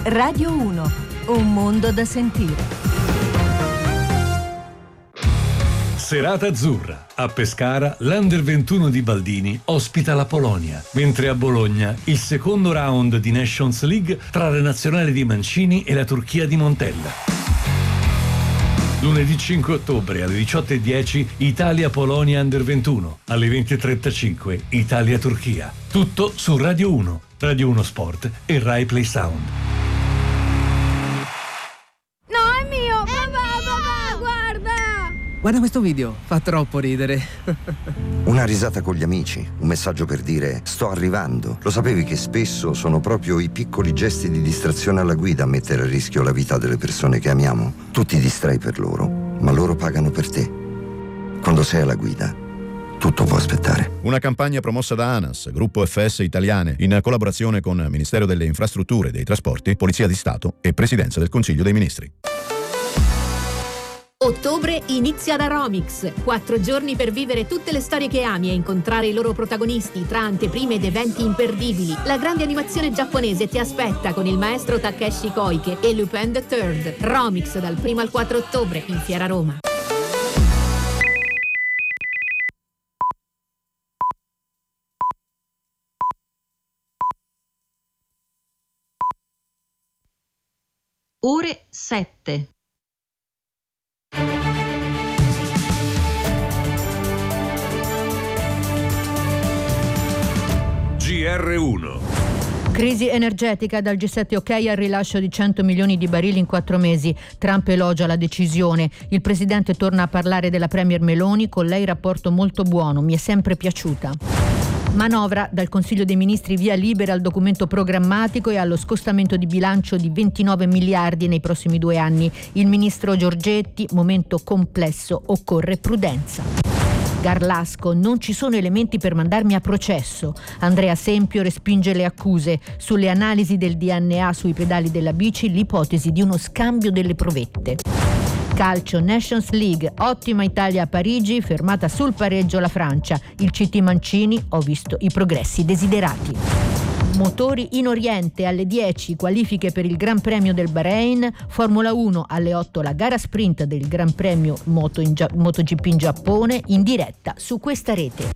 Radio 1, un mondo da sentire. Serata azzurra. A Pescara, l'Under 21 di Baldini ospita la Polonia, mentre a Bologna il secondo round di Nations League tra la nazionale di Mancini e la Turchia di Montella. Lunedì 5 ottobre alle 18:10 Italia-Polonia Under 21, alle 20:35 Italia-Turchia. Tutto su Radio 1, Radio 1 Sport e Rai Play Sound. Guarda questo video, fa troppo ridere. Una risata con gli amici, un messaggio per dire sto arrivando. Lo sapevi che spesso sono proprio i piccoli gesti di distrazione alla guida a mettere a rischio la vita delle persone che amiamo? Tu ti distrai per loro, ma loro pagano per te. Quando sei alla guida, tutto può aspettare. Una campagna promossa da ANAS, Gruppo FS Italiane, in collaborazione con Ministero delle Infrastrutture e dei Trasporti, Polizia di Stato e Presidenza del Consiglio dei Ministri. Ottobre inizia da Romix. 4 giorni per vivere tutte le storie che ami e incontrare i loro protagonisti tra anteprime ed eventi imperdibili. La grande animazione giapponese ti aspetta con il maestro Takeshi Koike e Lupin III. Romix dal 1 al 4 ottobre in Fiera Roma. Ore 7. GR1. Crisi energetica, dal G7 ok al rilascio di 100 milioni di barili in 4 mesi. Trump elogia la decisione. Il presidente torna a parlare della premier Meloni, con lei rapporto molto buono, mi è sempre piaciuta. Manovra, dal Consiglio dei Ministri via libera al documento programmatico e allo scostamento di bilancio di 29 miliardi nei prossimi 2 anni. Il ministro Giorgetti, momento complesso, occorre prudenza. Garlasco, non ci sono elementi per mandarmi a processo. Andrea Sempio respinge le accuse. Sulle analisi del DNA sui pedali della bici, l'ipotesi di uno scambio delle provette. Calcio, Nations League, ottima Italia a Parigi, fermata sul pareggio la Francia. Il CT Mancini, ho visto i progressi desiderati. Motori in Oriente, alle 10 qualifiche per il Gran Premio del Bahrain, Formula 1 alle 8 la gara sprint del Gran Premio MotoGP in Giappone, in diretta su questa rete.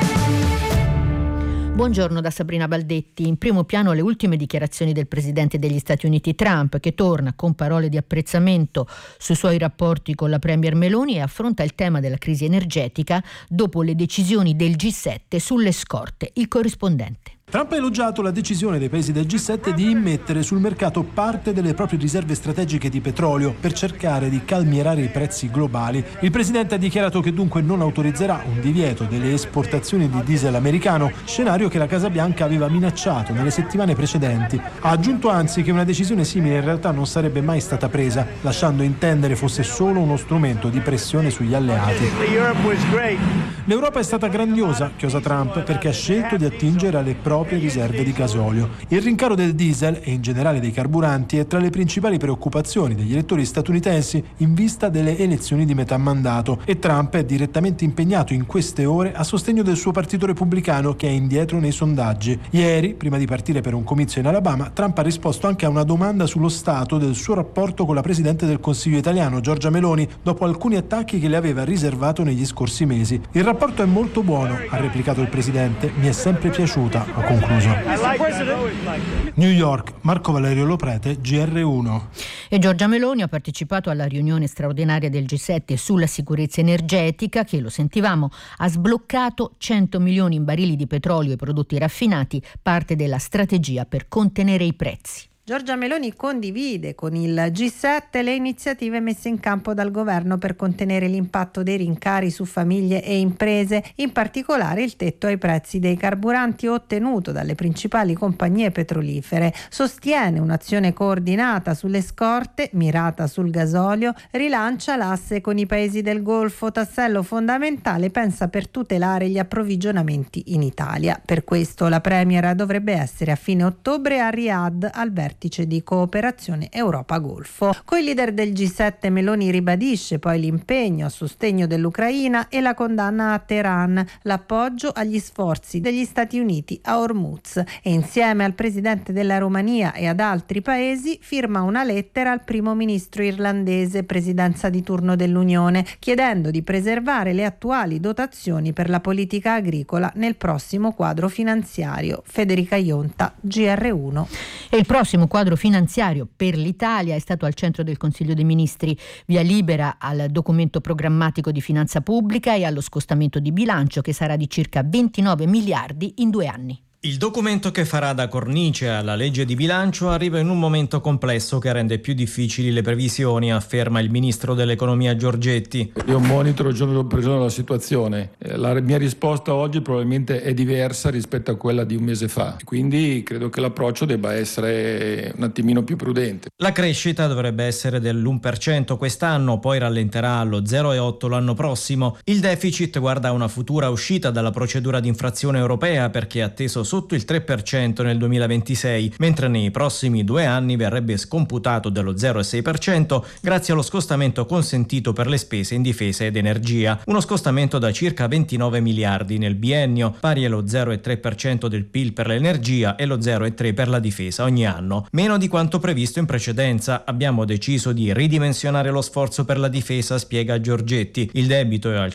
Buongiorno da Sabrina Baldetti. In primo piano le ultime dichiarazioni del presidente degli Stati Uniti Trump, che torna con parole di apprezzamento sui suoi rapporti con la premier Meloni e affronta il tema della crisi energetica dopo le decisioni del G7 sulle scorte. Il corrispondente. Trump ha elogiato la decisione dei paesi del G7 di immettere sul mercato parte delle proprie riserve strategiche di petrolio per cercare di calmierare i prezzi globali. Il presidente ha dichiarato che dunque non autorizzerà un divieto delle esportazioni di diesel americano, scenario che la Casa Bianca aveva minacciato nelle settimane precedenti. Ha aggiunto anzi che una decisione simile in realtà non sarebbe mai stata presa, lasciando intendere fosse solo uno strumento di pressione sugli alleati. L'Europa è stata grandiosa, chiosa Trump, perché ha scelto di attingere alle proprie riserve di gasolio. Il rincaro del diesel e in generale dei carburanti è tra le principali preoccupazioni degli elettori statunitensi in vista delle elezioni di metà mandato, e Trump è direttamente impegnato in queste ore a sostegno del suo partito repubblicano, che è indietro nei sondaggi. Ieri, prima di partire per un comizio in Alabama, Trump ha risposto anche a una domanda sullo stato del suo rapporto con la presidente del Consiglio italiano, Giorgia Meloni, dopo alcuni attacchi che le aveva riservato negli scorsi mesi. Il rapporto è molto buono, ha replicato il presidente, mi è sempre piaciuta, ha concluso. New York, Marco Valerio Loprete, GR1. E Giorgia Meloni ha partecipato alla riunione straordinaria del G7 sulla sicurezza energetica che, lo sentivamo, ha sbloccato 100 milioni in barili di petrolio e prodotti raffinati, parte della strategia per contenere i prezzi. Giorgia Meloni condivide con il G7 le iniziative messe in campo dal governo per contenere l'impatto dei rincari su famiglie e imprese, in particolare il tetto ai prezzi dei carburanti ottenuto dalle principali compagnie petrolifere. Sostiene un'azione coordinata sulle scorte, mirata sul gasolio, rilancia l'asse con i paesi del Golfo, tassello fondamentale, pensa, per tutelare gli approvvigionamenti in Italia. Per questo la premier dovrebbe essere a fine ottobre a Riyadh al vertice vertice di cooperazione Europa-Golfo. Con i leader del G7 Meloni ribadisce poi l'impegno a sostegno dell'Ucraina e la condanna a Teheran, l'appoggio agli sforzi degli Stati Uniti a Hormuz e insieme al presidente della Romania e ad altri paesi firma una lettera al primo ministro irlandese, presidenza di turno dell'Unione, chiedendo di preservare le attuali dotazioni per la politica agricola nel prossimo quadro finanziario. Federica Ionta, GR1. E il prossimo quadro finanziario per l'Italia è stato al centro del Consiglio dei Ministri, via libera al documento programmatico di finanza pubblica e allo scostamento di bilancio che sarà di circa 29 miliardi in 2 anni. Il documento che farà da cornice alla legge di bilancio arriva in un momento complesso che rende più difficili le previsioni, afferma il ministro dell'economia Giorgetti. Io monitoro giorno dopo giorno la situazione. La mia risposta oggi probabilmente è diversa rispetto a quella di un mese fa, quindi credo che l'approccio debba essere un attimino più prudente. La crescita dovrebbe essere dell'1% quest'anno, poi rallenterà allo 0,8% l'anno prossimo. Il deficit guarda a una futura uscita dalla procedura di infrazione europea perché è atteso sotto il 3% nel 2026, mentre nei prossimi 2 anni verrebbe scomputato dello 0,6% grazie allo scostamento consentito per le spese in difesa ed energia, uno scostamento da circa 29 miliardi nel biennio, pari allo 0,3% del PIL per l'energia e lo 0,3% per la difesa ogni anno, meno di quanto previsto in precedenza. Abbiamo deciso di ridimensionare lo sforzo per la difesa, spiega Giorgetti. Il debito è al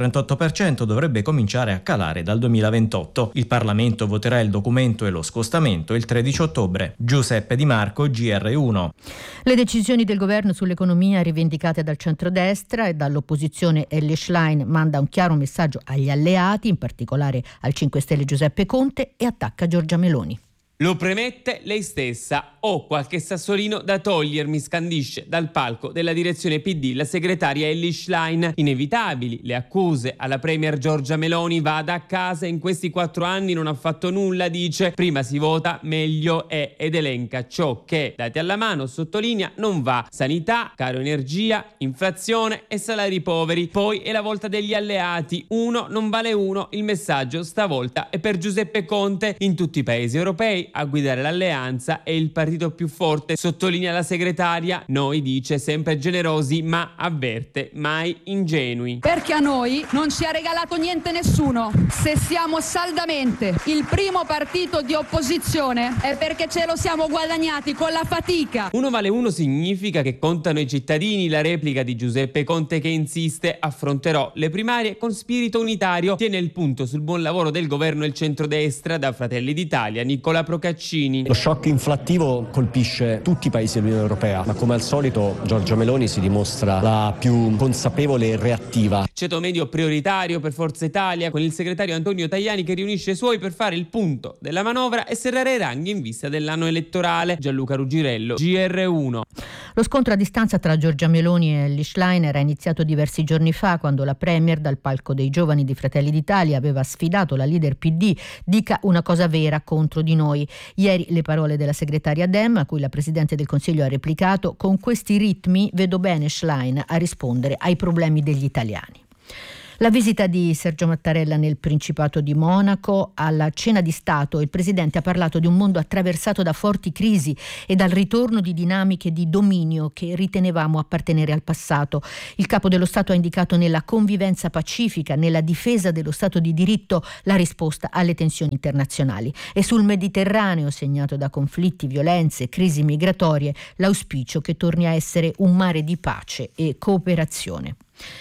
138%, dovrebbe cominciare a calare dal 2028. Il Parlamento voterà il documento e lo scostamento il 13 ottobre. Giuseppe Di Marco, GR1. Le decisioni del governo sull'economia rivendicate dal centrodestra e dall'opposizione Elly Schlein manda un chiaro messaggio agli alleati, in particolare al 5 Stelle Giuseppe Conte, e attacca Giorgia Meloni. Lo premette lei stessa. Ho qualche sassolino da togliermi, scandisce dal palco della direzione PD la segretaria Elly Schlein. Inevitabili le accuse alla premier Giorgia Meloni. Vada a casa, in questi 4 anni non ha fatto nulla, dice. Prima si vota, meglio è, ed elenca ciò che, dati alla mano, sottolinea, non va. Sanità, caro energia, inflazione e salari poveri. Poi è la volta degli alleati. Uno non vale uno. Il messaggio stavolta è per Giuseppe Conte. In tutti i paesi europei a guidare l'alleanza è il partito più forte, sottolinea la segretaria. Noi, dice, sempre generosi, ma avverte, mai ingenui. Perché a noi non ci ha regalato niente nessuno. Se siamo saldamente il primo partito di opposizione è perché ce lo siamo guadagnati con la fatica. Uno vale uno significa che contano i cittadini. La replica di Giuseppe Conte, che insiste: affronterò le primarie con spirito unitario. Tiene il punto sul buon lavoro del governo e il centrodestra. Da Fratelli d'Italia, Nicola Procaccini. Lo shock inflattivo colpisce tutti i paesi dell'Unione Europea, ma come al solito Giorgia Meloni si dimostra la più consapevole e reattiva. Ceto medio prioritario per Forza Italia, con il segretario Antonio Tajani che riunisce i suoi per fare il punto della manovra e serrare i ranghi in vista dell'anno elettorale. Gianluca Ruggirello, GR1. Lo scontro a distanza tra Giorgia Meloni e Elly Schlein era iniziato diversi giorni fa, quando la premier dal palco dei giovani di Fratelli d'Italia aveva sfidato la leader PD: dica una cosa vera contro di noi. Ieri le parole della segretaria Dem, a cui la Presidente del Consiglio ha replicato: con questi ritmi vedo bene Schlein a rispondere ai problemi degli italiani. La visita di Sergio Mattarella nel Principato di Monaco. Alla cena di Stato il Presidente ha parlato di un mondo attraversato da forti crisi e dal ritorno di dinamiche di dominio che ritenevamo appartenere al passato. Il Capo dello Stato ha indicato nella convivenza pacifica, nella difesa dello Stato di diritto, la risposta alle tensioni internazionali. E sul Mediterraneo, segnato da conflitti, violenze, crisi migratorie, l'auspicio che torni a essere un mare di pace e cooperazione.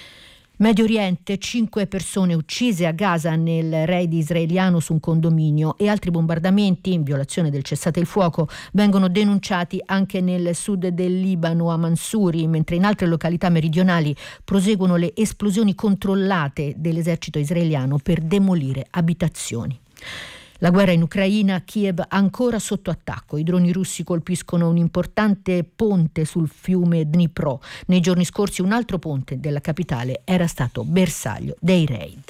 Medio Oriente, 5 persone uccise a Gaza nel raid israeliano su un condominio, e altri bombardamenti in violazione del cessate il fuoco vengono denunciati anche nel sud del Libano, a Mansuri, mentre in altre località meridionali proseguono le esplosioni controllate dell'esercito israeliano per demolire abitazioni. La guerra in Ucraina, Kiev ancora sotto attacco. I droni russi colpiscono un importante ponte sul fiume Dnipro. Nei giorni scorsi un altro ponte della capitale era stato bersaglio dei raid.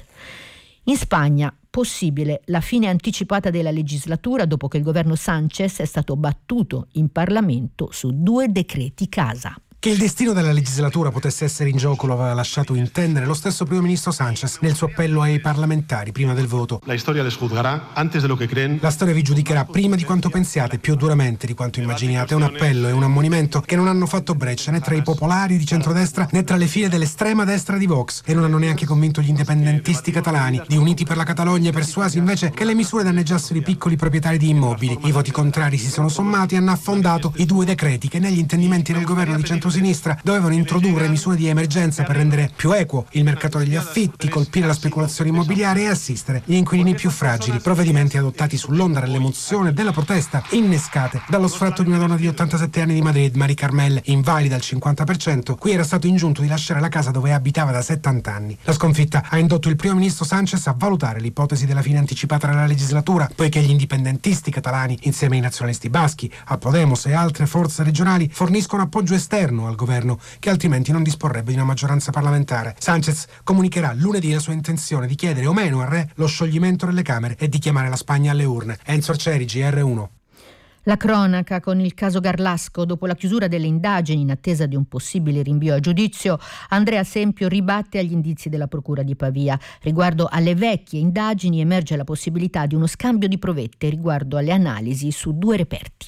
In Spagna, possibile la fine anticipata della legislatura dopo che il governo Sánchez è stato battuto in Parlamento su 2 decreti casa. Che il destino della legislatura potesse essere in gioco lo aveva lasciato intendere lo stesso primo ministro Sánchez nel suo appello ai parlamentari prima del voto. La storia les juzgará antes de lo que creen. La storia vi giudicherà prima di quanto pensiate, più duramente di quanto immaginiate. È un appello e un ammonimento che non hanno fatto breccia né tra i popolari di centrodestra né tra le file dell'estrema destra di Vox, e non hanno neanche convinto gli indipendentisti catalani, di Uniti per la Catalogna, persuasi invece che le misure danneggiassero i piccoli proprietari di immobili. I voti contrari si sono sommati e hanno affondato i due decreti che negli intendimenti del governo di centrosinistra dovevano introdurre misure di emergenza per rendere più equo il mercato degli affitti, colpire la speculazione immobiliare e assistere gli inquilini più fragili. Provvedimenti adottati sull'onda dell'emozione e della protesta, innescate dallo sfratto di una donna di 87 anni di Madrid, Mari Carmel, invalida al 50%, cui era stato ingiunto di lasciare la casa dove abitava da 70 anni. La sconfitta ha indotto il primo ministro Sánchez a valutare l'ipotesi della fine anticipata della legislatura, poiché gli indipendentisti catalani, insieme ai nazionalisti baschi, a Podemos e altre forze regionali, forniscono appoggio esterno al governo, che altrimenti non disporrebbe di una maggioranza parlamentare. Sánchez comunicherà lunedì la sua intenzione di chiedere o meno al re lo scioglimento delle Camere e di chiamare la Spagna alle urne. Enzo Arcieri, GR1. La cronaca con il caso Garlasco. Dopo la chiusura delle indagini in attesa di un possibile rinvio a giudizio, Andrea Sempio ribatte agli indizi della Procura di Pavia. Riguardo alle vecchie indagini emerge la possibilità di uno scambio di provette riguardo alle analisi su 2 reperti.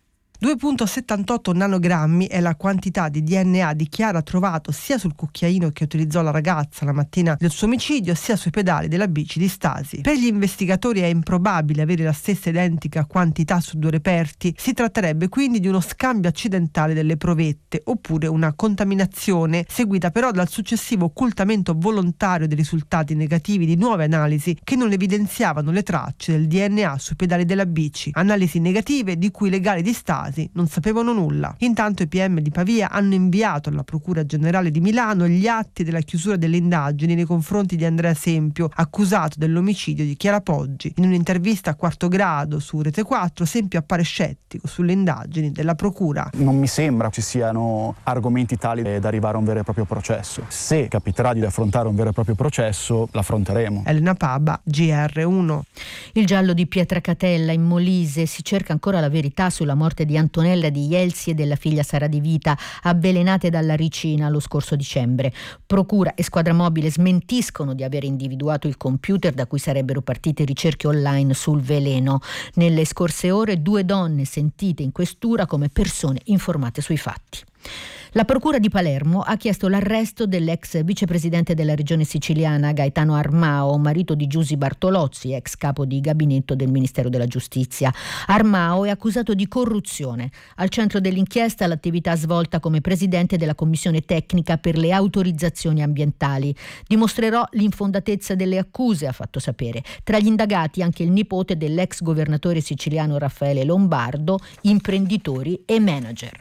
2,78 nanogrammi è la quantità di DNA di Chiara trovato sia sul cucchiaino che utilizzò la ragazza la mattina del suo omicidio, sia sui pedali della bici di Stasi. Per gli investigatori è improbabile avere la stessa identica quantità su 2 reperti. Si tratterebbe quindi di uno scambio accidentale delle provette, oppure una contaminazione, seguita però dal successivo occultamento volontario dei risultati negativi di nuove analisi che non evidenziavano le tracce del DNA sui pedali della bici. Analisi negative di cui i legali di Stasi non sapevano nulla. Intanto i PM di Pavia hanno inviato alla Procura Generale di Milano gli atti della chiusura delle indagini nei confronti di Andrea Sempio, accusato dell'omicidio di Chiara Poggi. In un'intervista a Quarto Grado su Rete 4, Sempio appare scettico sulle indagini della Procura. Non mi sembra ci siano argomenti tali da arrivare a un vero e proprio processo. Se capiterà di affrontare un vero e proprio processo, l'affronteremo. Elena Paba, GR1. Il giallo di Pietracatella in Molise. Si cerca ancora la verità sulla morte di Antonella Di Jelsi e della figlia Sara Di Vita, avvelenate dalla ricina lo scorso dicembre. Procura e squadra mobile smentiscono di aver individuato il computer da cui sarebbero partite ricerche online sul veleno. Nelle scorse ore 2 donne sentite in questura come persone informate sui fatti. La Procura di Palermo ha chiesto l'arresto dell'ex vicepresidente della regione siciliana Gaetano Armao, marito di Giusy Bartolozzi, ex capo di gabinetto del Ministero della Giustizia. Armao è accusato di corruzione. Al centro dell'inchiesta l'attività svolta come presidente della commissione tecnica per le autorizzazioni ambientali. Dimostrerò l'infondatezza delle accuse, ha fatto sapere. Tra gli indagati anche il nipote dell'ex governatore siciliano Raffaele Lombardo, imprenditori e manager.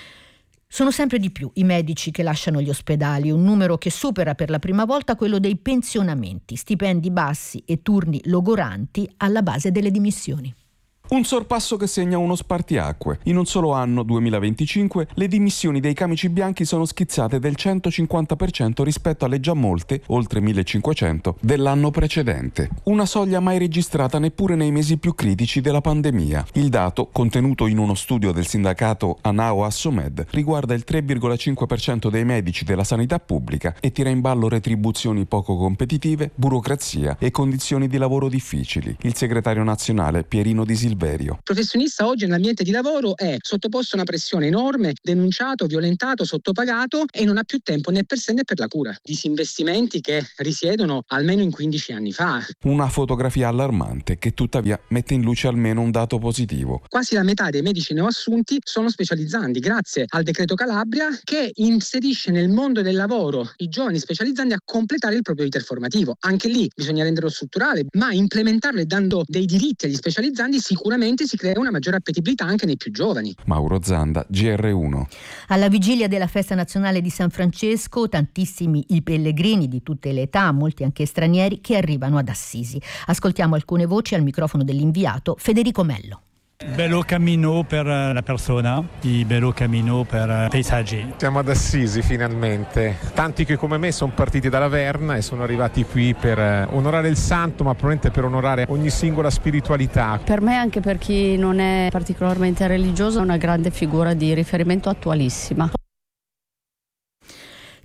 Sono sempre di più i medici che lasciano gli ospedali, un numero che supera per la prima volta quello dei pensionamenti, stipendi bassi e turni logoranti alla base delle dimissioni. Un sorpasso che segna uno spartiacque. In un solo anno, 2025, le dimissioni dei camici bianchi sono schizzate del 150% rispetto alle già molte, oltre 1500, dell'anno precedente. Una soglia mai registrata neppure nei mesi più critici della pandemia. Il dato, contenuto in uno studio del sindacato Anao Assomed, riguarda il 3,5% dei medici della sanità pubblica e tira in ballo retribuzioni poco competitive, burocrazia e condizioni di lavoro difficili. Il segretario nazionale Pierino Di Silverio. Il professionista oggi nell'ambiente di lavoro è sottoposto a una pressione enorme, denunciato, violentato, sottopagato e non ha più tempo né per sé né per la cura. Disinvestimenti che risiedono almeno in 15 anni fa. Una fotografia allarmante che tuttavia mette in luce almeno un dato positivo. Quasi la metà dei medici neoassunti sono specializzandi grazie al decreto Calabria che inserisce nel mondo del lavoro i giovani specializzandi a completare il proprio iter formativo. Anche lì bisogna renderlo strutturale, ma implementarlo e dando dei diritti agli specializzandi sicuramente si crea una maggiore appetibilità anche nei più giovani. Mauro Zanda, GR1. Alla vigilia della festa nazionale di San Francesco, tantissimi i pellegrini di tutte le età, molti anche stranieri, che arrivano ad Assisi. Ascoltiamo alcune voci al microfono dell'inviato Federico Mello. Bello cammino per la persona e bello cammino per i paesaggi. Siamo ad Assisi finalmente. Tanti che come me sono partiti da Laverna e sono arrivati qui per onorare il santo, ma probabilmente per onorare ogni singola spiritualità. Per me, anche per chi non è particolarmente religioso, è una grande figura di riferimento attualissima.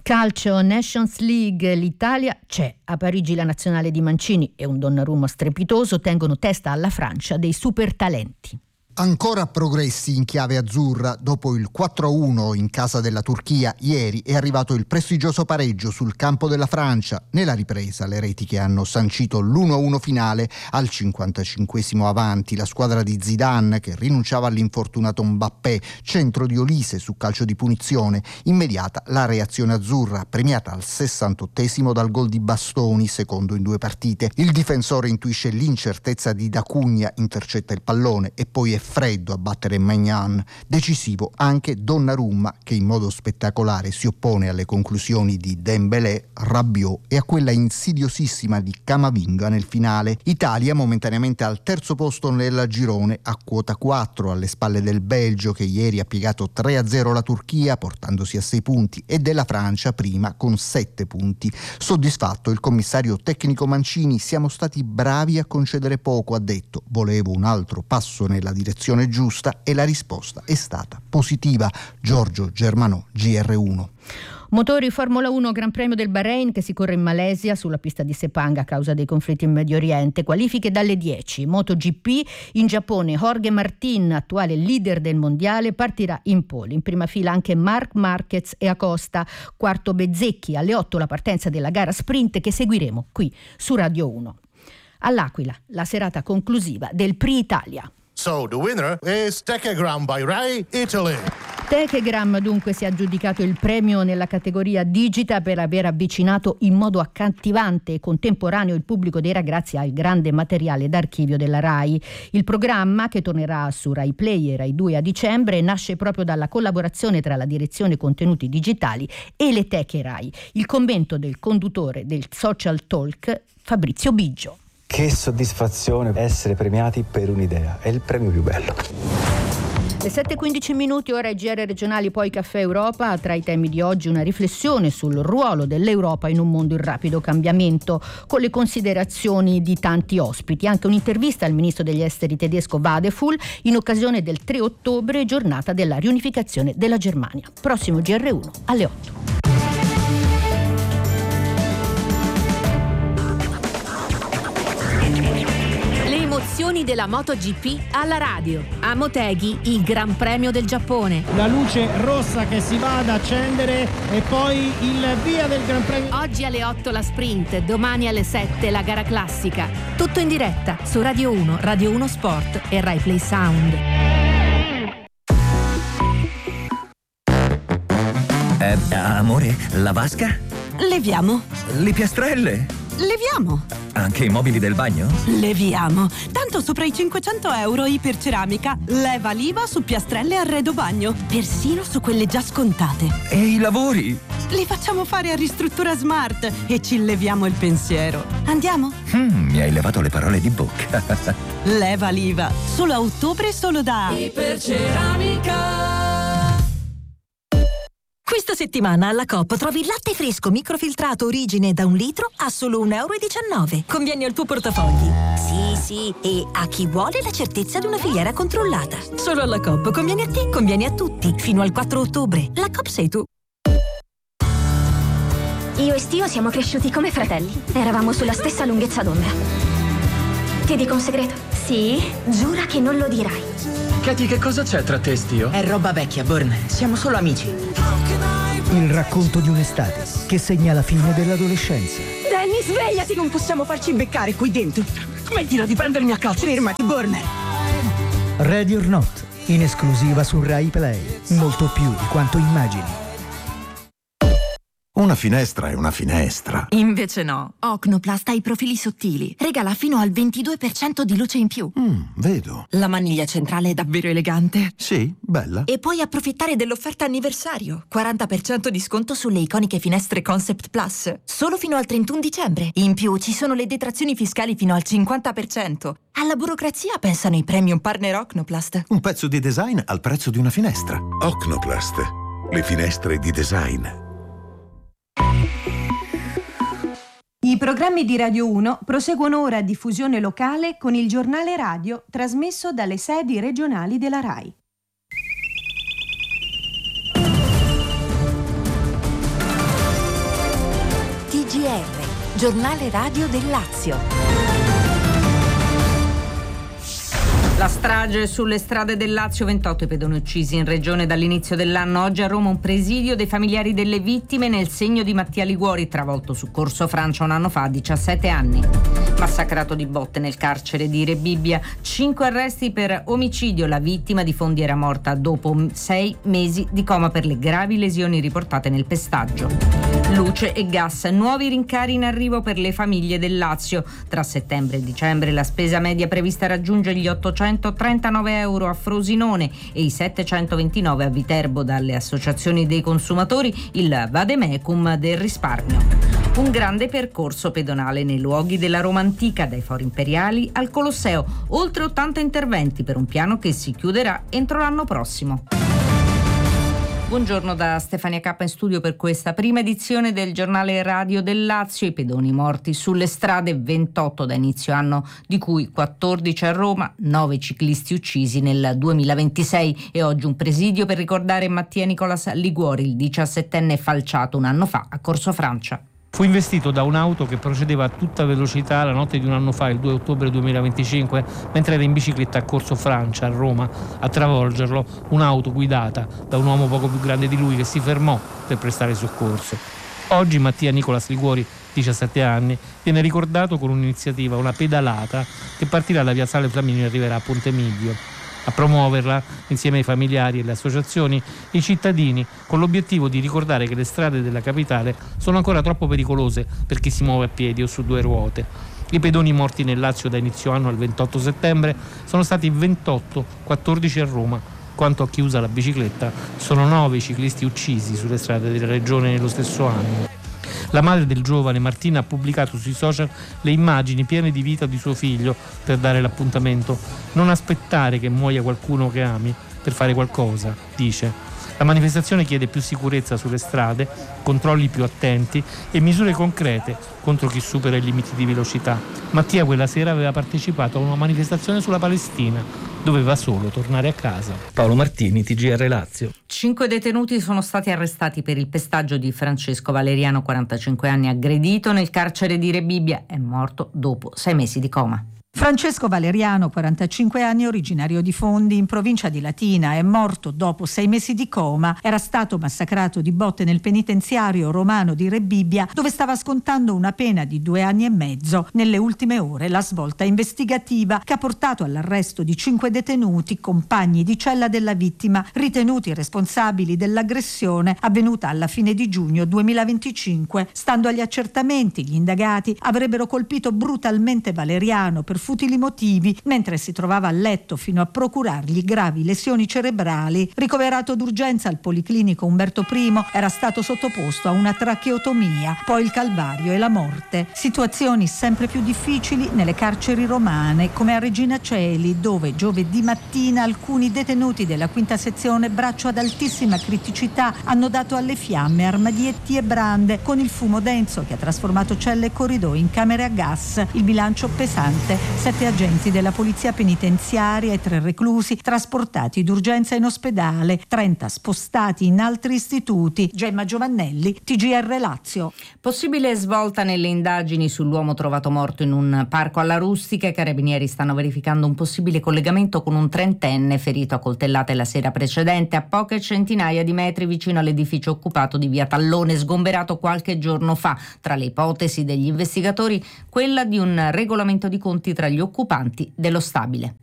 Calcio, Nations League, l'Italia c'è. A Parigi la nazionale di Mancini e un Donnarumma strepitoso tengono testa alla Francia dei super talenti. Ancora progressi in chiave azzurra. Dopo il 4-1 in casa della Turchia ieri è arrivato il prestigioso pareggio sul campo della Francia. Nella ripresa le reti che hanno sancito l'1-1 finale. Al 55esimo avanti la squadra di Zidane, che rinunciava all'infortunato Mbappé, centro di Olise su calcio di punizione. Immediata la reazione azzurra, premiata al 68esimo dal gol di Bastoni, secondo in 2 partite. Il difensore intuisce l'incertezza di D'Acunha, intercetta il pallone e poi è freddo a battere Maignan. Decisivo anche Donnarumma, che in modo spettacolare si oppone alle conclusioni di Dembélé, Rabiot e a quella insidiosissima di Camavinga nel finale. Italia momentaneamente al terzo posto nel girone, a quota 4 alle spalle del Belgio, che ieri ha piegato 3-0 la Turchia portandosi a 6 punti, e della Francia prima con 7 punti. Soddisfatto il commissario tecnico Mancini: siamo stati bravi a concedere poco, ha detto. Volevo un altro passo nella direzione giusta e la risposta è stata positiva. Giorgio Germanò, GR1. Motori Formula 1 Gran Premio del Bahrain che si corre in Malesia sulla pista di Sepang a causa dei conflitti in Medio Oriente. Qualifiche dalle 10. MotoGP in Giappone. Jorge Martin, attuale leader del mondiale, partirà in pole. In prima fila anche Marc Marquez e Acosta. Quarto Bezzecchi. Alle 8 la partenza della gara sprint che seguiremo qui su Radio 1. All'Aquila la serata conclusiva del Prix Italia. So the winner is Techegram by Rai Italy. Techegram dunque si è aggiudicato il premio nella categoria Digita per aver avvicinato in modo accattivante e contemporaneo il pubblico dei ragazzi al grande materiale d'archivio della Rai. Il programma, che tornerà su Rai Play e Rai 2 a dicembre, nasce proprio dalla collaborazione tra la direzione contenuti digitali e le Teche Rai. Il commento del conduttore del Social Talk, Fabrizio Biggio. Che soddisfazione essere premiati per un'idea, è il premio più bello. Le 7:15, ora i GR regionali, poi Caffè Europa. Tra i temi di oggi una riflessione sul ruolo dell'Europa in un mondo in rapido cambiamento, con le considerazioni di tanti ospiti. Anche un'intervista al ministro degli esteri tedesco Vadeful in occasione del 3 ottobre, giornata della riunificazione della Germania. Prossimo GR1 alle 8. Emozioni della MotoGP alla radio. A Motegi il Gran Premio del Giappone. La luce rossa che si va ad accendere e poi il via del Gran Premio. Oggi alle 8 la sprint, domani alle 7 la gara classica. Tutto in diretta su Radio 1, Radio 1 Sport e Rai Play Sound. Amore, la vasca? Leviamo. Le piastrelle? Leviamo. Anche i mobili del bagno? Leviamo. Tanto sopra i €500 Iperceramica. Leva l'IVA su piastrelle e arredo bagno. Persino su quelle già scontate. E i lavori? Li facciamo fare a Ristruttura Smart e ci leviamo il pensiero. Andiamo? Mi hai levato le parole di bocca. Leva l'IVA. Solo a ottobre, solo da Iperceramica. Questa settimana alla Coop trovi il latte fresco microfiltrato Origine da 1 litro a solo €1,19. Conviene al tuo portafogli. Sì, e a chi vuole la certezza di una filiera controllata. Solo alla Coop conviene a te, conviene a tutti. Fino al 4 ottobre. La Coop sei tu. Io e Stio siamo cresciuti come fratelli. Eravamo sulla stessa lunghezza d'onda. Ti dico un segreto? Sì? Giura che non lo dirai. Katie, che cosa c'è tra te e Stio? È roba vecchia, Burn. Siamo solo amici. Il racconto di un'estate che segna la fine dell'adolescenza. Danny, svegliati! Non possiamo farci beccare qui dentro. Smettila di prendermi a calci, fermati, Burn. Ready or Not, in esclusiva su Rai Play. Molto più di quanto immagini. Una finestra è una finestra. Invece no. Ocnoplast ha i profili sottili. Regala fino al 22% di luce in più. Vedo. La maniglia centrale è davvero elegante. Sì, bella. E puoi approfittare dell'offerta anniversario. 40% di sconto sulle iconiche finestre Concept Plus. Solo fino al 31 dicembre. In più ci sono le detrazioni fiscali fino al 50%. Alla burocrazia pensano i premium partner Ocnoplast. Un pezzo di design al prezzo di una finestra. Ocnoplast. Le finestre di design. I programmi di Radio 1 proseguono ora a diffusione locale con il giornale radio trasmesso dalle sedi regionali della RAI. TGR, giornale radio del Lazio. La strage sulle strade del Lazio, 28 i pedoni uccisi in regione dall'inizio dell'anno. Oggi a Roma un presidio dei familiari delle vittime nel segno di Mattia Liguori, travolto su Corso Francia un anno fa a 17 anni. Massacrato di botte nel carcere di Rebibbia, 5 arresti per omicidio. La vittima di Fondi era morta dopo 6 mesi di coma per le gravi lesioni riportate nel pestaggio. Luce e gas, nuovi rincari in arrivo per le famiglie del Lazio. Tra settembre e dicembre la spesa media prevista raggiunge gli 839 euro a Frosinone e i 729 a Viterbo. Dalle associazioni dei consumatori il vademecum del risparmio. Un grande percorso pedonale nei luoghi della Roma antica, dai Fori Imperiali al Colosseo. Oltre 80 interventi per un piano che si chiuderà entro l'anno prossimo. Buongiorno da Stefania Cappa in studio per questa prima edizione del giornale radio del Lazio. I pedoni morti sulle strade, 28 da inizio anno, di cui 14 a Roma, 9 ciclisti uccisi nel 2026 e oggi un presidio per ricordare Mattia Nicolas Liguori, il 17enne falciato un anno fa a Corso Francia. Fu investito da un'auto che procedeva a tutta velocità la notte di un anno fa, il 2 ottobre 2025, mentre era in bicicletta a Corso Francia, a Roma. A travolgerlo un'auto guidata da un uomo poco più grande di lui che si fermò per prestare soccorso. Oggi Mattia Nicolas Liguori, 17 anni, viene ricordato con un'iniziativa, una pedalata, che partirà da Piazzale Flaminio e arriverà a Ponte Miglio. A promuoverla, insieme ai familiari e alle associazioni, i cittadini, con l'obiettivo di ricordare che le strade della capitale sono ancora troppo pericolose per chi si muove a piedi o su 2 ruote. I pedoni morti nel Lazio da inizio anno al 28 settembre sono stati 28, 14 a Roma. Quanto a chi usa la bicicletta, sono 9 ciclisti uccisi sulle strade della regione nello stesso anno. La madre del giovane, Martina, ha pubblicato sui social le immagini piene di vita di suo figlio per dare l'appuntamento. Non aspettare che muoia qualcuno che ami per fare qualcosa, dice. La manifestazione chiede più sicurezza sulle strade, controlli più attenti e misure concrete contro chi supera i limiti di velocità. Mattia quella sera aveva partecipato a una manifestazione sulla Palestina. Doveva solo tornare a casa. Paolo Martini, TGR Lazio. 5 detenuti sono stati arrestati per il pestaggio di Francesco Valeriano, 45 anni, aggredito nel carcere di Rebibbia. È morto dopo 6 mesi di coma. Francesco Valeriano, 45 anni, originario di Fondi, in provincia di Latina, è morto dopo 6 mesi di coma. Era stato massacrato di botte nel penitenziario romano di Rebibbia, dove stava scontando una pena di 2 anni e mezzo. Nelle ultime ore la svolta investigativa che ha portato all'arresto di 5 detenuti, compagni di cella della vittima, ritenuti responsabili dell'aggressione avvenuta alla fine di giugno 2025. Stando agli accertamenti, gli indagati avrebbero colpito brutalmente Valeriano per futili motivi mentre si trovava a letto fino a procurargli gravi lesioni cerebrali. Ricoverato d'urgenza al Policlinico Umberto I, era stato sottoposto a una tracheotomia, poi il calvario e la morte. Situazioni sempre più difficili nelle carceri romane, come a Regina Coeli, dove giovedì mattina alcuni detenuti della 5ª sezione, braccio ad altissima criticità, hanno dato alle fiamme armadietti e brande con il fumo denso che ha trasformato celle e corridoi in camere a gas. Il bilancio pesante: 7 agenti della polizia penitenziaria e 3 reclusi trasportati d'urgenza in ospedale, 30 spostati in altri istituti. Gemma Giovannelli, TGR Lazio. Possibile svolta nelle indagini sull'uomo trovato morto in un parco alla Rustica. I carabinieri stanno verificando un possibile collegamento con un 30enne ferito a coltellate la sera precedente a poche centinaia di metri vicino all'edificio occupato di via Tallone, sgomberato qualche giorno fa. Tra le ipotesi degli investigatori, quella di un regolamento di conti tra gli occupanti dello stabile.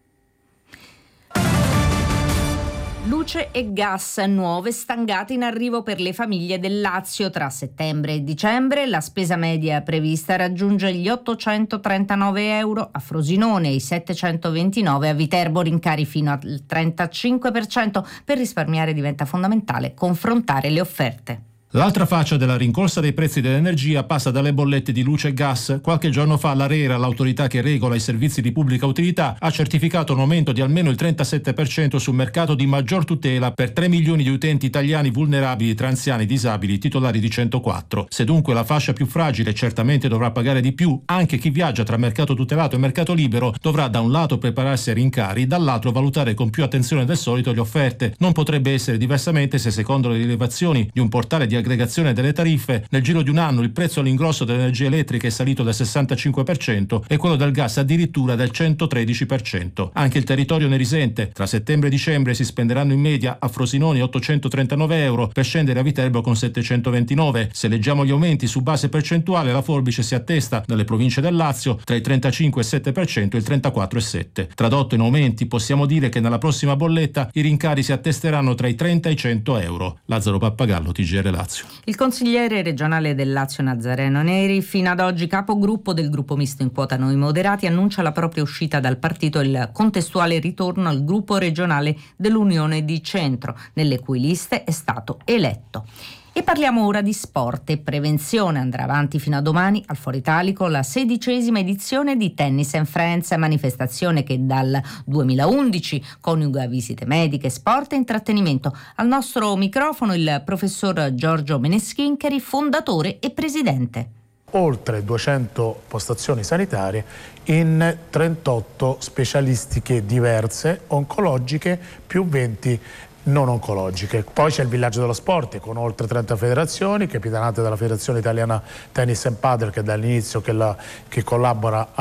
Luce e gas, nuove stangate in arrivo per le famiglie del Lazio. Tra settembre e dicembre la spesa media prevista raggiunge gli 839 euro a Frosinone e i 729 a Viterbo, rincari fino al 35%. Per risparmiare diventa fondamentale confrontare le offerte. L'altra faccia della rincorsa dei prezzi dell'energia passa dalle bollette di luce e gas. Qualche giorno fa l'ARERA, l'autorità che regola i servizi di pubblica utilità, ha certificato un aumento di almeno il 37% sul mercato di maggior tutela per 3 milioni di utenti italiani vulnerabili tra anziani, disabili, titolari di 104. Se dunque la fascia più fragile certamente dovrà pagare di più, anche chi viaggia tra mercato tutelato e mercato libero dovrà da un lato prepararsi ai rincari, dall'altro valutare con più attenzione del solito le offerte. Non potrebbe essere diversamente se, secondo le rilevazioni di un portale di aggregazione delle tariffe, nel giro di un anno il prezzo all'ingrosso dell'energia elettrica è salito del 65% e quello del gas addirittura del 113%. Anche il territorio ne risente. Tra settembre e dicembre si spenderanno in media a Frosinone 839 euro per scendere a Viterbo con 729. Se leggiamo gli aumenti su base percentuale, la forbice si attesta nelle province del Lazio tra il 35,7% e il 34,7%. Tradotto in aumenti, possiamo dire che nella prossima bolletta i rincari si attesteranno tra i 30 e i 100 euro. Lazzaro Pappagallo, TGR Lazio. Il consigliere regionale del Lazio Nazareno Neri, fino ad oggi capogruppo del gruppo misto in quota Noi Moderati, annuncia la propria uscita dal partito e il contestuale ritorno al gruppo regionale dell'Unione di Centro, nelle cui liste è stato eletto. E parliamo ora di sport e prevenzione. Andrà avanti fino a domani al Foro Italico la 16ª edizione di Tennis and Friends, manifestazione che dal 2011 coniuga visite mediche, sport e intrattenimento. Al nostro microfono il professor Giorgio Meneschincheri, fondatore e presidente. Oltre 200 postazioni sanitarie in 38 specialistiche diverse, oncologiche, più 20 non oncologiche. Poi c'è il villaggio dello sport con oltre 30 federazioni, capitanate dalla Federazione Italiana Tennis and Padel, che dall'inizio che collabora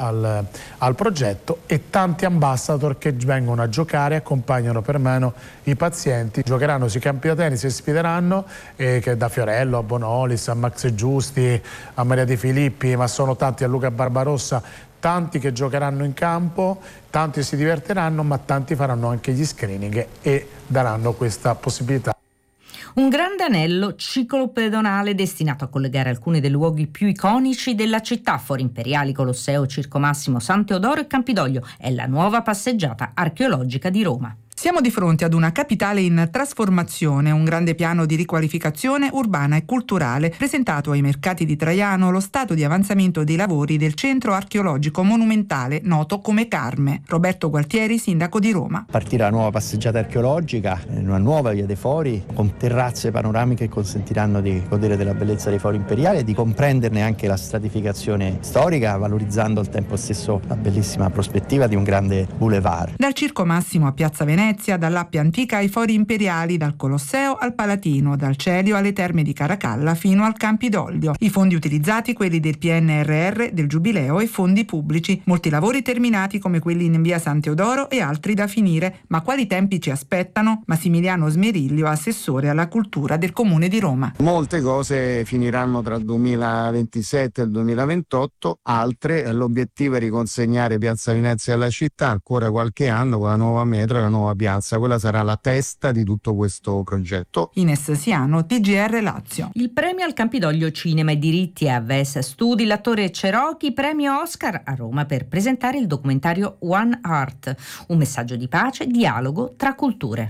al progetto, e tanti ambassador che vengono a giocare e accompagnano per mano i pazienti. Giocheranno sui campi da tennis e sfideranno, che da Fiorello a Bonolis a Max Giusti a Maria De Filippi, ma sono tanti, a Luca Barbarossa, tanti che giocheranno in campo, tanti si divertiranno, ma tanti faranno anche gli screening e daranno questa possibilità. Un grande anello ciclopedonale destinato a collegare alcuni dei luoghi più iconici della città: Fori Imperiali, Colosseo, Circo Massimo, San Teodoro e Campidoglio. È la nuova passeggiata archeologica di Roma. Siamo di fronte ad una capitale in trasformazione, un grande piano di riqualificazione urbana e culturale. Presentato ai mercati di Traiano lo stato di avanzamento dei lavori del centro archeologico monumentale noto come Carme. Roberto Gualtieri, sindaco di Roma. Partire la nuova passeggiata archeologica in una nuova via dei Fori con terrazze panoramiche che consentiranno di godere della bellezza dei Fori Imperiali e di comprenderne anche la stratificazione storica, valorizzando al tempo stesso la bellissima prospettiva di un grande boulevard. Dal Circo Massimo a Piazza Venezia, dall'Appia Antica ai Fori Imperiali, dal Colosseo al Palatino, dal Celio alle Terme di Caracalla fino al Campidoglio. I fondi utilizzati, quelli del PNRR, del Giubileo e fondi pubblici. Molti lavori terminati come quelli in via San Teodoro e altri da finire. Ma quali tempi ci aspettano? Massimiliano Smeriglio, assessore alla cultura del Comune di Roma. Molte cose finiranno tra il 2027 e il 2028, altre l'obiettivo è riconsegnare Piazza Venezia alla città ancora qualche anno con la nuova metro e la nuova piazza. Quella sarà la testa di tutto questo progetto. Ines Siano, TGR Lazio. Il premio al Campidoglio Cinema e Diritti a VES Studi, l'attore Cherokee, premio Oscar a Roma per presentare il documentario One Heart, un messaggio di pace, dialogo tra culture.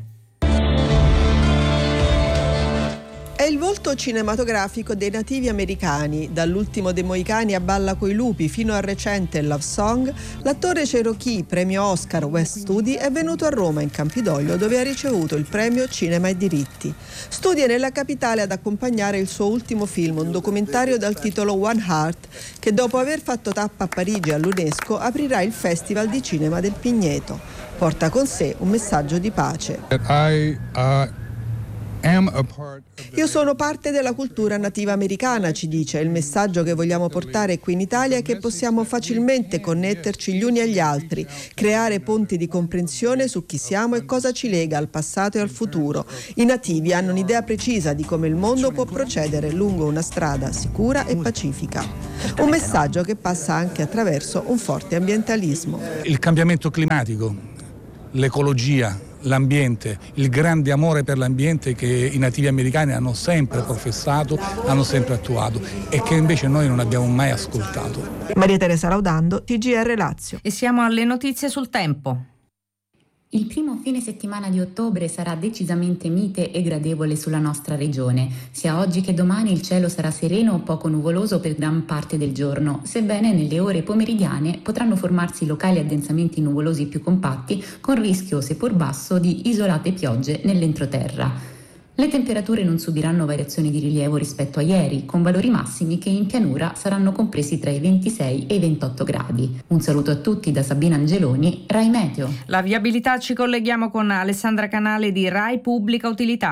È il volto cinematografico dei nativi americani. Dall'ultimo dei Moicani a Balla coi lupi fino al recente Love Song, l'attore Cherokee, premio Oscar West Studi, è venuto a Roma in Campidoglio, dove ha ricevuto il premio Cinema e Diritti. Studi è nella capitale ad accompagnare il suo ultimo film, un documentario dal titolo One Heart, che dopo aver fatto tappa a Parigi all'UNESCO aprirà il Festival di Cinema del Pigneto. Porta con sé un messaggio di pace. Io sono parte della cultura nativa americana, ci dice. Il messaggio che vogliamo portare qui in Italia è che possiamo facilmente connetterci gli uni agli altri, creare ponti di comprensione su chi siamo e cosa ci lega al passato e al futuro. I nativi hanno un'idea precisa di come il mondo può procedere lungo una strada sicura e pacifica. Un messaggio che passa anche attraverso un forte ambientalismo. Il cambiamento climatico, l'ecologia, l'ambiente, il grande amore per l'ambiente che i nativi americani hanno sempre professato, hanno sempre attuato e che invece noi non abbiamo mai ascoltato. Maria Teresa Laudando, TGR Lazio. E siamo alle notizie sul tempo. Il primo fine settimana di ottobre sarà decisamente mite e gradevole sulla nostra regione. Sia oggi che domani il cielo sarà sereno o poco nuvoloso per gran parte del giorno, sebbene nelle ore pomeridiane potranno formarsi locali addensamenti nuvolosi più compatti con rischio, seppur basso, di isolate piogge nell'entroterra. Le temperature non subiranno variazioni di rilievo rispetto a ieri, con valori massimi che in pianura saranno compresi tra i 26 e i 28 gradi. Un saluto a tutti da Sabina Angeloni, Rai Meteo. La viabilità, ci colleghiamo con Alessandra Canale di Rai Pubblica Utilità.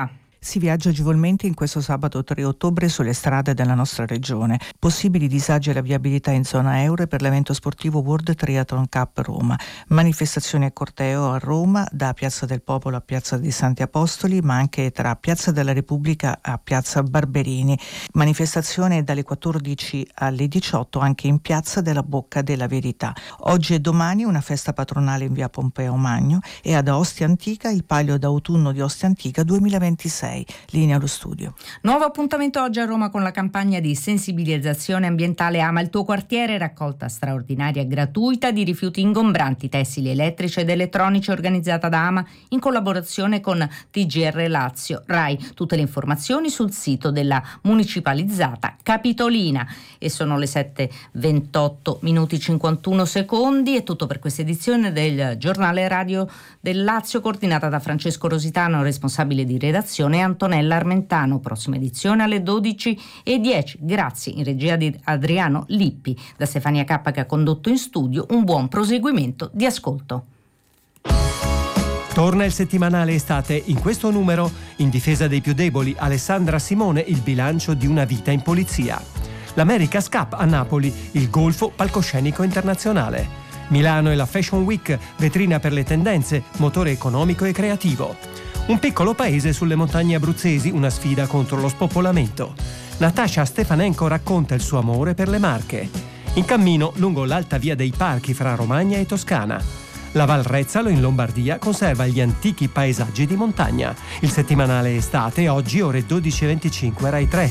Si viaggia agevolmente in questo sabato 3 ottobre sulle strade della nostra regione. Possibili disagi alla viabilità in zona euro per l'evento sportivo World Triathlon Cup Roma. Manifestazioni e corteo a Roma da Piazza del Popolo a Piazza dei Santi Apostoli, ma anche tra Piazza della Repubblica a Piazza Barberini. Manifestazione dalle 14 alle 18 anche in Piazza della Bocca della Verità. Oggi e domani una festa patronale in via Pompeo Magno e ad Ostia Antica il Palio d'autunno di Ostia Antica 2026. Linea allo studio. Nuovo appuntamento oggi a Roma con la campagna di sensibilizzazione ambientale Ama il tuo quartiere, raccolta straordinaria e gratuita di rifiuti ingombranti, tessili, elettrici ed elettronici organizzata da Ama in collaborazione con TGR Lazio, RAI. Tutte le informazioni sul sito della municipalizzata Capitolina. E sono le 7:28 minuti 51 secondi. È tutto per questa edizione del giornale radio del Lazio, coordinata da Francesco Rositano, responsabile di redazione, e Antonella Armentano. Prossima edizione alle 12:10. Grazie in regia di Adriano Lippi. Da Stefania Cappa che ha condotto in studio, un buon proseguimento di ascolto. Torna il settimanale estate. In questo numero, in difesa dei più deboli, Alessandra Simone, il bilancio di una vita in polizia. L'America's Cup a Napoli, il golfo palcoscenico internazionale. Milano e la Fashion Week, vetrina per le tendenze, motore economico e creativo. Un piccolo paese sulle montagne abruzzesi, una sfida contro lo spopolamento. Natasha Stefanenko racconta il suo amore per le Marche. In cammino lungo l'alta via dei Parchi fra Romagna e Toscana. La Val Rezzalo in Lombardia conserva gli antichi paesaggi di montagna. Il settimanale estate, oggi ore 12:25 Rai 3.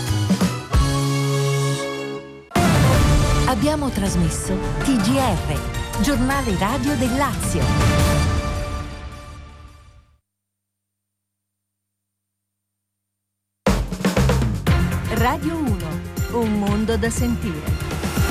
Abbiamo trasmesso TGR, giornale radio del Lazio. Radio 1, un mondo da sentire.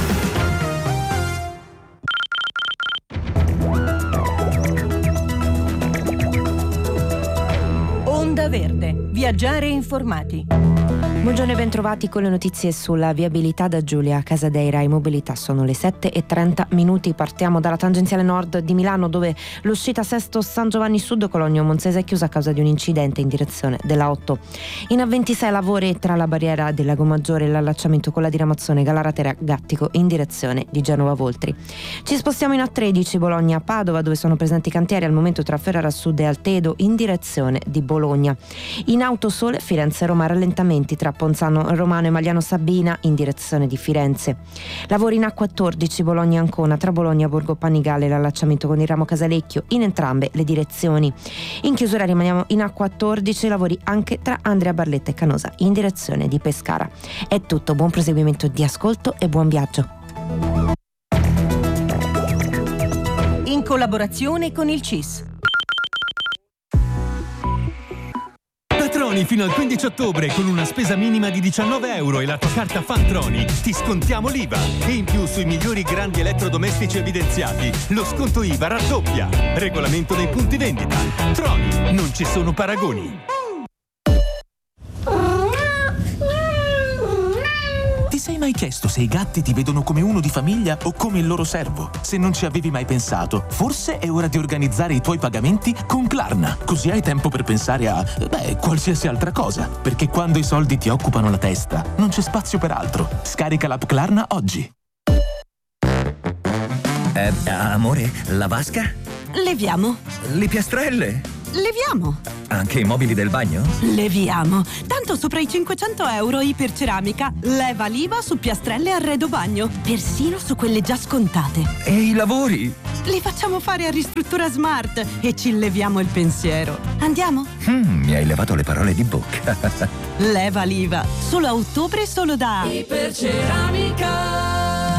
Onda Verde, viaggiare informati. Buongiorno e bentrovati con le notizie sulla viabilità da Giulia Casadeira e mobilità. Sono le 7:30. Partiamo dalla tangenziale nord di Milano, dove l'uscita Sesto San Giovanni Sud Cologno Monzese è chiusa a causa di un incidente in direzione della 8. In A26 lavori tra la barriera del Lago Maggiore e l'allacciamento con la diramazione Galaratera Gattico in direzione di Genova Voltri. Ci spostiamo in A13 Bologna Padova, dove sono presenti cantieri al momento tra Ferrara Sud e Altedo in direzione di Bologna. In Autosole Firenze Roma rallentamenti tra Ponzano Romano e Magliano Sabina in direzione di Firenze. Lavori in A14 Bologna Ancona tra Bologna Borgo Panigale e l'allacciamento con il ramo Casalecchio in entrambe le direzioni. In chiusura rimaniamo in A14, lavori anche tra Andrea Barletta e Canosa in direzione di Pescara. È tutto, buon proseguimento di ascolto e buon viaggio. In collaborazione con il CIS. Troni fino al 15 ottobre con una spesa minima di €19 e la tua carta Fantroni ti scontiamo l'IVA e in più sui migliori grandi elettrodomestici evidenziati lo sconto IVA raddoppia. Regolamento nei punti vendita. Troni, non ci sono paragoni. Ti sei mai chiesto se i gatti ti vedono come uno di famiglia o come il loro servo? Se non ci avevi mai pensato, forse è ora di organizzare i tuoi pagamenti con Klarna. Così hai tempo per pensare a, qualsiasi altra cosa. Perché quando i soldi ti occupano la testa, non c'è spazio per altro. Scarica l'app Klarna oggi. Amore, la vasca? Leviamo. Le piastrelle? Leviamo. Anche i mobili del bagno? Leviamo. Tanto sopra i €500 Iperceramica. Leva l'IVA su piastrelle e arredo bagno. Persino su quelle già scontate. E i lavori? Li facciamo fare a Ristruttura Smart e ci leviamo il pensiero. Andiamo? Mi hai levato le parole di bocca. Leva l'IVA. Solo a ottobre, solo da Iperceramica.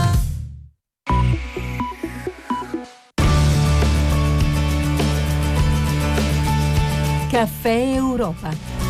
Caffè Europa.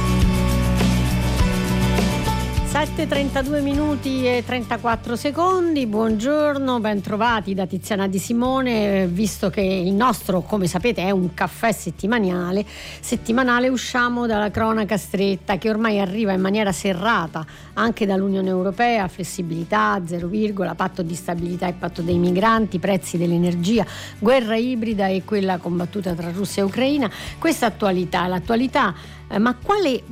7:32 minuti e 34 secondi. Buongiorno, ben trovati da Tiziana Di Simone. Visto che il nostro, come sapete, è un caffè settimanale, usciamo dalla cronaca stretta che ormai arriva in maniera serrata anche dall'Unione Europea: flessibilità, 0, patto di stabilità e patto dei migranti, prezzi dell'energia, guerra ibrida e quella combattuta tra Russia e Ucraina. Questa l'attualità ma quale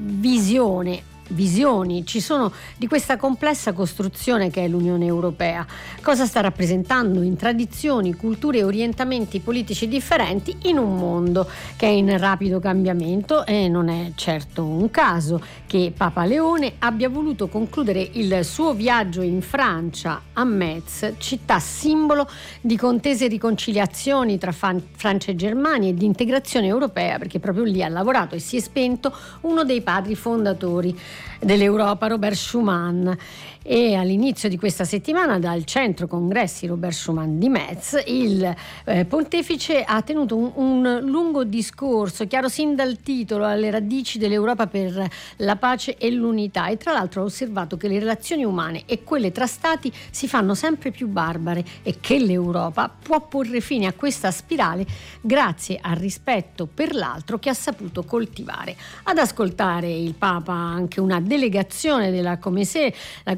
visioni ci sono di questa complessa costruzione che è l'Unione Europea? Cosa sta rappresentando in tradizioni, culture e orientamenti politici differenti in un mondo che è in rapido cambiamento? E non è certo un caso che Papa Leone abbia voluto concludere il suo viaggio in Francia, a Metz, città simbolo di contese e riconciliazioni tra Francia e Germania e di integrazione europea, perché proprio lì ha lavorato e si è spento uno dei padri fondatori dell'Europa, Robert Schuman. E all'inizio di questa settimana dal centro congressi Robert Schuman di Metz il pontefice ha tenuto un lungo discorso chiaro sin dal titolo alle radici dell'Europa per la pace e l'unità, e tra l'altro ha osservato che le relazioni umane e quelle tra stati si fanno sempre più barbare e che l'Europa può porre fine a questa spirale grazie al rispetto per l'altro che ha saputo coltivare. Ad ascoltare il Papa anche una delegazione della Commissione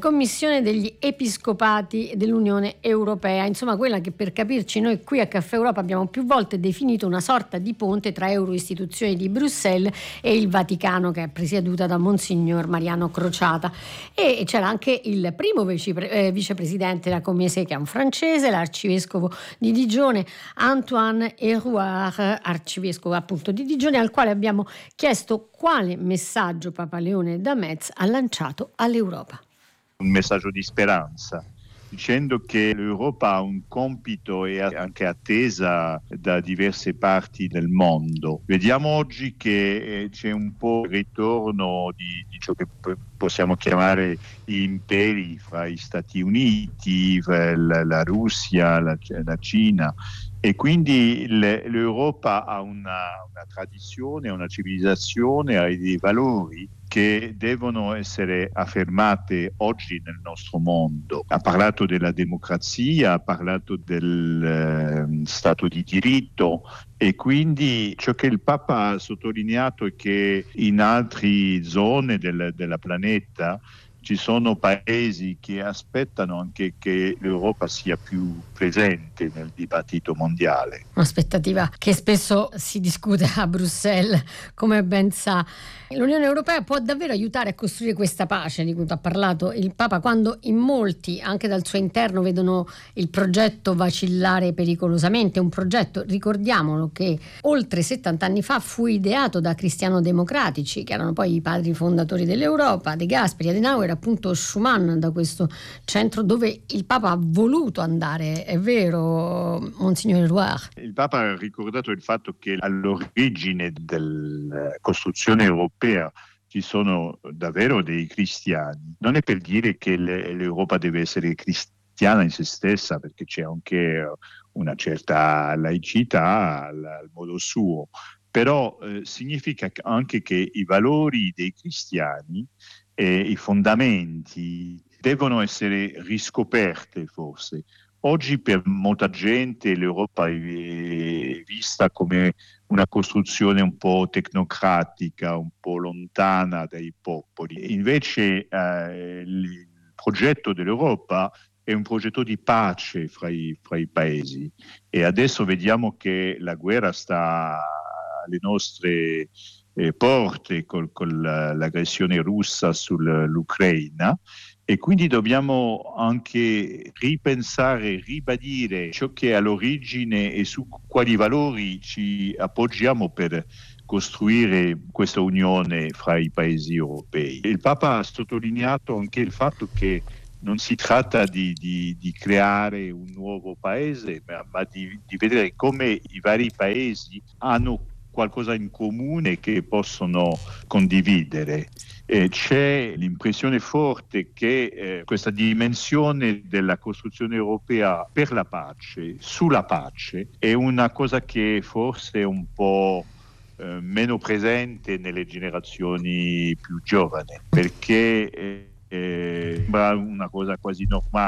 degli Episcopati dell'Unione Europea, insomma quella che, per capirci, noi qui a Caffè Europa abbiamo più volte definito una sorta di ponte tra Euroistituzioni di Bruxelles e il Vaticano, che è presieduta da Monsignor Mariano Crociata. E c'era anche il primo vicepresidente della Commissione, che è un francese, l'arcivescovo di Digione, Antoine Hérouard, arcivescovo appunto di Digione, al quale abbiamo chiesto quale messaggio Papa Leone da Metz ha lanciato all'Europa. Un messaggio di speranza, dicendo che l'Europa ha un compito e anche attesa da diverse parti del mondo. Vediamo oggi che c'è un po' il ritorno di ciò che possiamo chiamare gli imperi fra gli Stati Uniti, la Russia, la Cina, e quindi l'Europa ha una tradizione, una civilizzazione, ha dei valori che devono essere affermate oggi nel nostro mondo. Ha parlato della democrazia, ha parlato del Stato di diritto, e quindi ciò che il Papa ha sottolineato è che in altre zone della planeta ci sono paesi che aspettano anche che l'Europa sia più presente nel dibattito mondiale. Un'aspettativa che spesso si discute a Bruxelles, come ben sa. L'Unione Europea può davvero aiutare a costruire questa pace di cui ha parlato il Papa, quando in molti, anche dal suo interno, vedono il progetto vacillare pericolosamente. Un progetto, ricordiamolo, che oltre 70 anni fa fu ideato da cristiano-democratici, che erano poi i padri fondatori dell'Europa, De Gasperi, Adenauer, appunto Schuman, da questo centro dove il Papa ha voluto andare. È vero, Monsignor Hérouard? Il Papa ha ricordato il fatto che all'origine della costruzione europea ci sono davvero dei cristiani. Non è per dire che l'Europa deve essere cristiana in se stessa, perché c'è anche una certa laicità al modo suo, però significa anche che i valori dei cristiani e i fondamenti devono essere riscoperte forse. Oggi per molta gente l'Europa è vista come una costruzione un po' tecnocratica, un po' lontana dai popoli. Invece il progetto dell'Europa è un progetto di pace fra i paesi, e adesso vediamo che la guerra sta alle nostre porte con l'aggressione russa sull'Ucraina, e quindi dobbiamo anche ripensare, ribadire ciò che è all'origine e su quali valori ci appoggiamo per costruire questa unione fra i paesi europei. Il Papa ha sottolineato anche il fatto che non si tratta di creare un nuovo paese, ma di vedere come i vari paesi hanno qualcosa in comune che possono condividere. C'è l'impressione forte che questa dimensione della costruzione europea per la pace, sulla pace, è una cosa che forse è un po' meno presente nelle generazioni più giovani, perché sembra una cosa quasi normale.